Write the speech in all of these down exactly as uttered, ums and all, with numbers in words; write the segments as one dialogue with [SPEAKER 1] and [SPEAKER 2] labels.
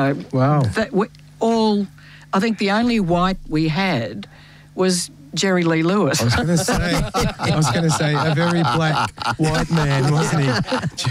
[SPEAKER 1] know,
[SPEAKER 2] Wow.
[SPEAKER 1] that we, all, I think the only white we had was Jerry Lee Lewis.
[SPEAKER 2] I was going to say, I was going to say, a very black white man, wasn't he?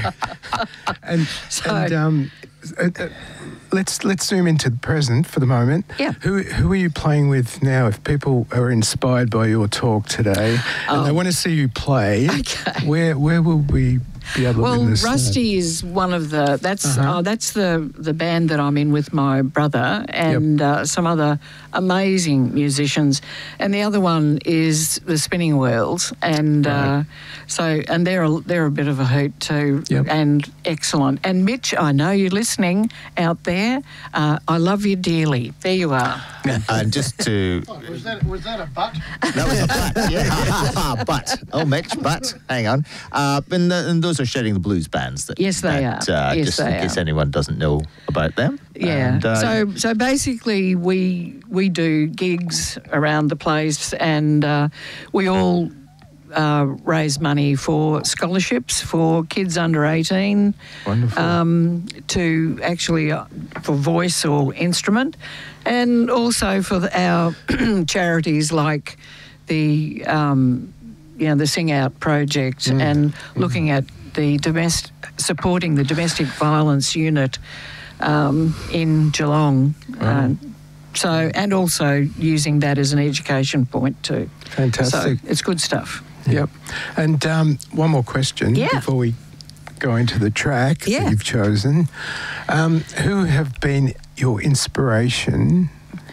[SPEAKER 2] And,
[SPEAKER 1] So-
[SPEAKER 2] and um, uh, uh, let's let's zoom into the present for the moment.
[SPEAKER 1] Yeah.
[SPEAKER 2] Who who are you playing with now? If people are inspired by your talk today and they want to see you play,
[SPEAKER 1] Okay.
[SPEAKER 2] where where will we be able to
[SPEAKER 1] Well,
[SPEAKER 2] witness that?
[SPEAKER 1] Rusty is one of the that's
[SPEAKER 2] Uh-huh.
[SPEAKER 1] uh, that's the the band that I'm in with my brother and uh, some other amazing musicians, and the other one is the Spinning Wheels, and
[SPEAKER 2] Right.
[SPEAKER 1] uh, so and they're a, they're a bit of a hoot too,
[SPEAKER 2] Yep.
[SPEAKER 1] and excellent. And Mitch, I know you're listening out there. Uh, I love you dearly. There you are.
[SPEAKER 3] And just to
[SPEAKER 4] Oh, was that was that a butt?
[SPEAKER 3] that was a but, yeah, but oh, Mitch, but hang on, uh, and, the, and those are Shedding the Blues bands. That,
[SPEAKER 1] Yes, they
[SPEAKER 3] that,
[SPEAKER 1] are.
[SPEAKER 3] Uh,
[SPEAKER 1] Yes,
[SPEAKER 3] just
[SPEAKER 1] they
[SPEAKER 3] in case
[SPEAKER 1] are.
[SPEAKER 3] anyone doesn't know about them.
[SPEAKER 1] Yeah.
[SPEAKER 3] And, uh,
[SPEAKER 1] so so basically, we we do gigs around the place, and uh, we all uh, raise money for scholarships for kids under eighteen.
[SPEAKER 2] Wonderful.
[SPEAKER 1] Um, to actually uh, for voice or instrument, and also for the, our charities like the um, you know the Sing Out project and looking at the domestic supporting the domestic violence unit um, in Geelong. Uh, so and also using that as an education point too.
[SPEAKER 2] Fantastic.
[SPEAKER 1] So it's good stuff.
[SPEAKER 2] Yep. And um, one more question
[SPEAKER 1] Yeah.
[SPEAKER 2] before we go into the track
[SPEAKER 1] Yeah.
[SPEAKER 2] that you've chosen. Um, who have been your inspiration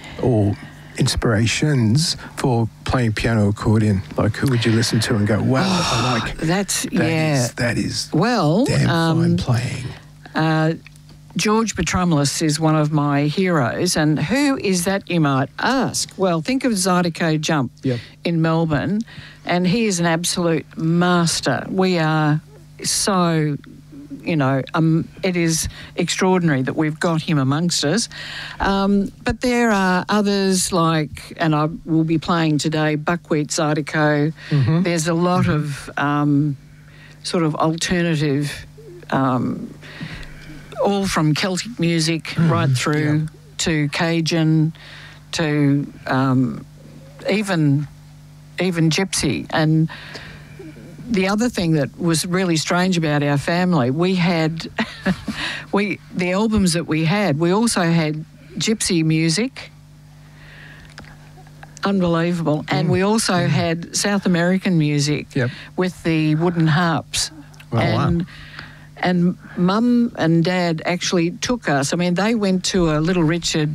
[SPEAKER 2] or inspirations for playing piano accordion? Like, who would you listen to and go, wow, I like
[SPEAKER 1] That's
[SPEAKER 2] that
[SPEAKER 1] yeah.
[SPEAKER 2] is- that is
[SPEAKER 1] Well,
[SPEAKER 2] damn fine
[SPEAKER 1] um,
[SPEAKER 2] playing.
[SPEAKER 1] Uh, George Petrumlis is one of my heroes, and who is that, you might ask? Well, think of Zydeco Jump
[SPEAKER 2] Yep.
[SPEAKER 1] in Melbourne, and he is an absolute master. We are so, you know, um, it is extraordinary that we've got him amongst us. Um, but there are others like, and I will be playing today, Buckwheat Zydeco. There's a lot of um, sort of alternative um, all from Celtic music right through to Cajun to um, even even Gypsy. And the other thing that was really strange about our family, we had we the albums that we had. We also had Gypsy music. Unbelievable. And we also had South American music
[SPEAKER 2] Yep.
[SPEAKER 1] with the wooden harps.
[SPEAKER 2] Wow.
[SPEAKER 1] and and Mum and Dad actually took us. I mean, they went to a Little Richard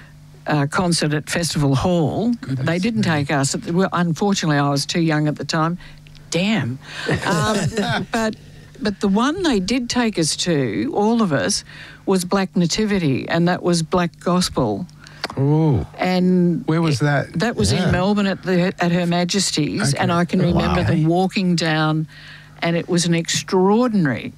[SPEAKER 1] uh, concert at Festival Hall. They didn't take us. Well, unfortunately, I was too young at the time. Damn. Um, but but the one they did take us to, all of us, was Black Nativity, and that was black gospel.
[SPEAKER 2] Oh,
[SPEAKER 1] And
[SPEAKER 2] where was that?
[SPEAKER 1] that was
[SPEAKER 3] Yeah.
[SPEAKER 1] in Melbourne at the at Her Majesty's,
[SPEAKER 2] Okay.
[SPEAKER 1] and I can remember
[SPEAKER 3] Wow.
[SPEAKER 1] them walking down, and it was an extraordinary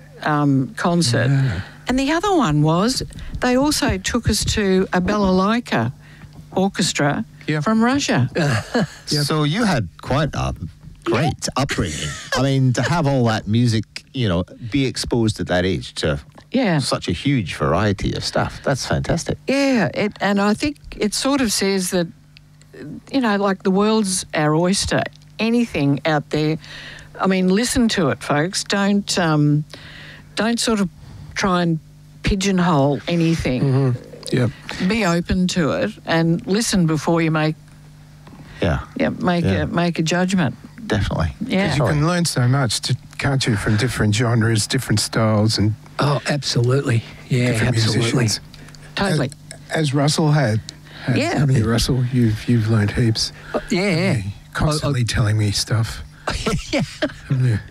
[SPEAKER 1] um, concert.
[SPEAKER 2] Yeah.
[SPEAKER 1] And the other one was they also took us to a balalaika orchestra
[SPEAKER 2] Yep.
[SPEAKER 1] from Russia.
[SPEAKER 2] Yep.
[SPEAKER 3] So you had quite a great upbringing. I mean, to have all that music, you know, be exposed at that age to
[SPEAKER 1] Yeah.
[SPEAKER 3] such a huge variety of stuff. That's fantastic.
[SPEAKER 1] Yeah, it, and I think it sort of says that, you know, like the world's our oyster. Anything out there, I mean, listen to it, folks. Don't um, don't sort of try and pigeonhole anything.
[SPEAKER 2] Yep.
[SPEAKER 1] Be open to it and listen before you make
[SPEAKER 3] Yeah,
[SPEAKER 1] yeah make
[SPEAKER 3] Yeah.
[SPEAKER 1] a make a judgment.
[SPEAKER 3] definitely.
[SPEAKER 1] Yeah.
[SPEAKER 2] You can learn so much, to, can't you, from different genres, different styles, and
[SPEAKER 5] Oh, absolutely. Yeah,
[SPEAKER 2] different
[SPEAKER 5] absolutely.
[SPEAKER 2] musicians.
[SPEAKER 1] Totally.
[SPEAKER 2] As Russell had. had
[SPEAKER 1] Yeah.
[SPEAKER 2] Haven't you, Russell? You've you've learned heaps.
[SPEAKER 5] Uh, yeah.
[SPEAKER 2] You're constantly telling me stuff. Haven't you?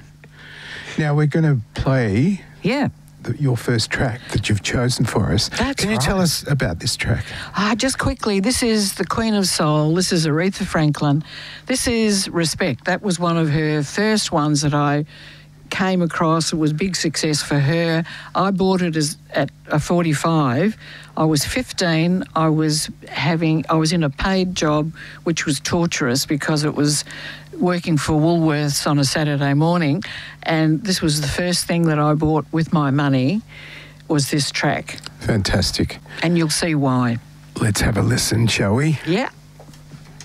[SPEAKER 2] Now we're going to play
[SPEAKER 1] Yeah.
[SPEAKER 2] the, your first track that you've chosen for us.
[SPEAKER 1] That's
[SPEAKER 2] Can you tell
[SPEAKER 1] right.
[SPEAKER 2] us about this track?
[SPEAKER 1] Ah, just quickly, this is the Queen of Soul. This is Aretha Franklin. This is Respect. That was one of her first ones that I came across. It was a big success for her. I bought it as at a forty-five. I was fifteen. I was having. I was in a paid job, which was torturous because it was working for Woolworths on a Saturday morning, and this was the first thing that I bought with my money. was this track,
[SPEAKER 2] Fantastic.
[SPEAKER 1] and you'll see why.
[SPEAKER 2] Let's have a listen, shall we?
[SPEAKER 1] Yeah.